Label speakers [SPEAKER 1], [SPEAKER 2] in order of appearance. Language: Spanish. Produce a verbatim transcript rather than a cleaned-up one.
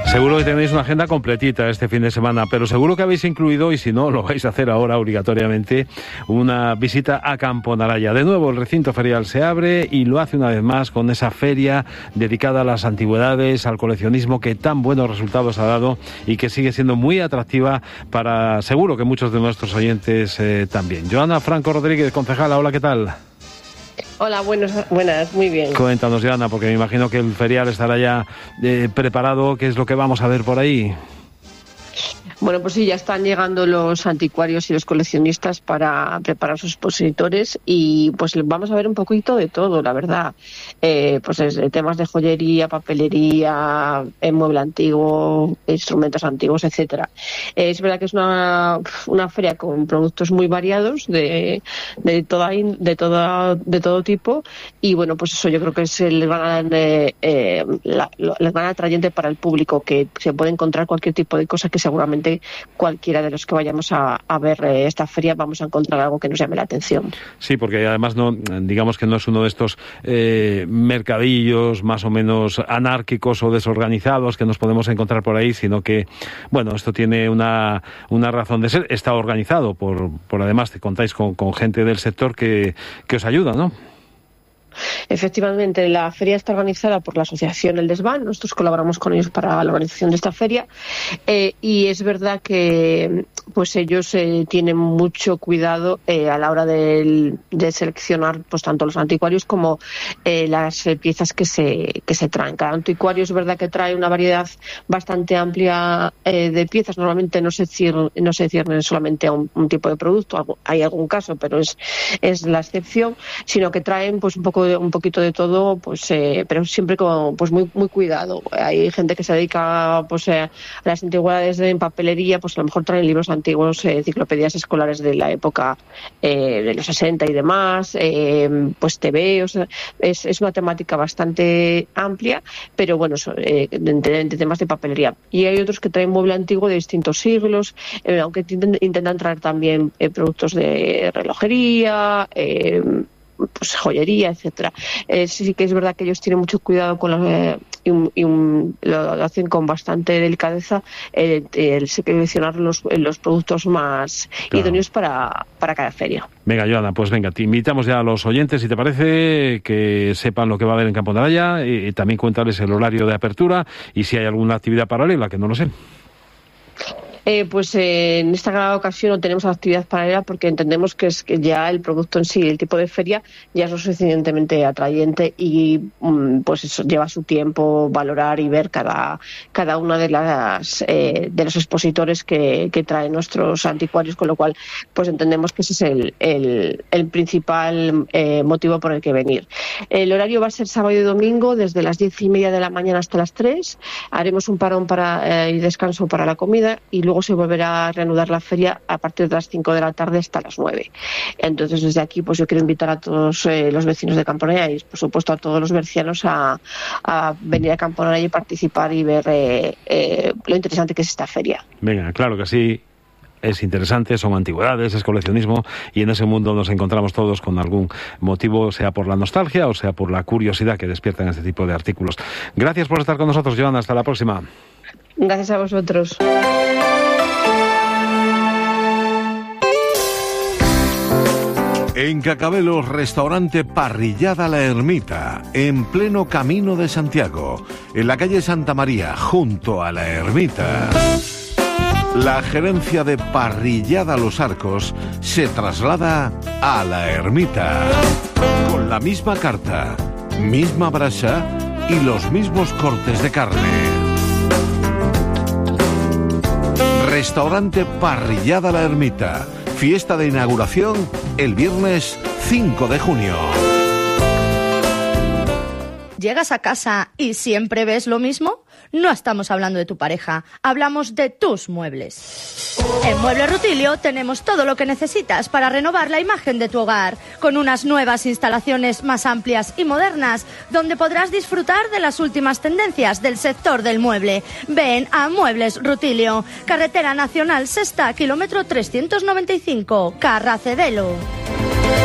[SPEAKER 1] Seguro que tenéis una agenda completita este fin de semana, pero seguro que habéis incluido, y si no, lo vais a hacer ahora obligatoriamente, una visita a Campo Naraya. De nuevo, el recinto ferial se abre y lo hace una vez más con esa feria dedicada a las antigüedades, al coleccionismo que tan buenos resultados ha dado y que sigue siendo muy atractiva para, seguro que muchos de nuestros oyentes eh, también. Joana Franco Rodríguez, concejala, hola, ¿qué tal?
[SPEAKER 2] Hola, buenas, buenas, muy bien.
[SPEAKER 1] Cuéntanos, Joana, porque me imagino que el ferial estará ya eh, preparado. ¿Qué es lo que vamos a ver por ahí?
[SPEAKER 2] Bueno, pues sí, ya están llegando los anticuarios y los coleccionistas para preparar sus expositores y pues vamos a ver un poquito de todo, la verdad. Eh, pues desde temas de joyería, papelería, mueble antiguo, instrumentos antiguos, etcétera. Eh, es verdad que es una, una feria con productos muy variados de, de toda de toda de todo tipo y bueno, pues eso yo creo que es el gran eh, eh, la, el gran atrayente para el público, que se puede encontrar cualquier tipo de cosa que seguramente cualquiera de los que vayamos a, a ver eh, esta feria vamos a encontrar algo que nos llame la atención.
[SPEAKER 1] Sí, porque además no, digamos que no es uno de estos eh, mercadillos más o menos anárquicos o desorganizados que nos podemos encontrar por ahí, sino que, bueno, esto tiene una, una razón de ser. Está organizado por, por además te contáis con, con gente del sector que, que os ayuda, ¿no?
[SPEAKER 2] Efectivamente, la feria está organizada por la asociación El Desván. Nosotros colaboramos con ellos para la organización de esta feria eh, y es verdad que pues ellos eh, tienen mucho cuidado eh, a la hora de, de seleccionar pues tanto los anticuarios como eh, las eh, piezas que se que se traen. Cada anticuario es verdad que trae una variedad bastante amplia eh, de piezas. Normalmente no se ciernen, no se ciernen solamente a un, un tipo de producto. Hay algún caso, pero es es la excepción, sino que traen pues un poco un poquito de todo, pues eh, pero siempre con pues muy muy cuidado. Hay gente que se dedica pues eh, a las antigüedades en papelería, pues a lo mejor traen libros antiguos, eh, enciclopedias escolares de la época eh, de los sesenta y demás, eh, pues T V, o sea, es, es una temática bastante amplia, pero bueno, eh, de, de, de temas de papelería. Y hay otros que traen mueble antiguo de distintos siglos, eh, aunque intentan, intentan traer también eh, productos de relojería, eh, pues joyería, etcétera. Eh, sí, sí que es verdad que ellos tienen mucho cuidado con los, eh, y, un, y un, lo hacen con bastante delicadeza el, el seleccionar los, los productos más claro. idóneos para, para cada feria.
[SPEAKER 1] Venga, Joana, pues venga, te invitamos ya a los oyentes, si te parece, que sepan lo que va a haber en Campo Naraya y, y también cuéntales el horario de apertura y si hay alguna actividad paralela, que no lo sé.
[SPEAKER 2] Eh, pues eh, en esta ocasión no tenemos actividad paralela porque entendemos que es que ya el producto en sí, el tipo de feria, ya es lo suficientemente atrayente y mm, pues eso lleva su tiempo valorar y ver cada cada una de las eh, de los expositores que, que traen nuestros anticuarios, con lo cual pues entendemos que ese es el, el, el principal eh, motivo por el que venir. El horario va a ser sábado y domingo desde las diez y media de la mañana hasta las tres. Haremos un parón para eh, y descanso para la comida y luego se volverá a reanudar la feria a partir de las cinco de la tarde hasta las nueve. Entonces, desde aquí, pues yo quiero invitar a todos eh, los vecinos de Campo Naraya y, por supuesto, a todos los bercianos a, a venir a Campo Naraya y participar y ver eh, eh, lo interesante que es esta feria.
[SPEAKER 1] Venga, claro que sí. Es interesante, son antigüedades, es coleccionismo y en ese mundo nos encontramos todos con algún motivo, sea por la nostalgia o sea por la curiosidad que despiertan este tipo de artículos. Gracias por estar con nosotros, Joana. Hasta la próxima.
[SPEAKER 2] Gracias a vosotros.
[SPEAKER 3] En Cacabelos, restaurante Parrillada La Ermita, en pleno Camino de Santiago, en la calle Santa María, junto a la Ermita. La gerencia de Parrillada Los Arcos se traslada a la Ermita, con la misma carta, misma brasa y los mismos cortes de carne. Restaurante Parrillada La Ermita. Fiesta de inauguración el viernes cinco de junio.
[SPEAKER 4] ¿Llegas a casa y siempre ves lo mismo? No estamos hablando de tu pareja, hablamos de tus muebles. En Muebles Rutilio tenemos todo lo que necesitas para renovar la imagen de tu hogar, con unas nuevas instalaciones más amplias y modernas, donde podrás disfrutar de las últimas tendencias del sector del mueble. Ven a Muebles Rutilio, Carretera Nacional Sexta, kilómetro trescientos noventa y cinco, Carracedelo.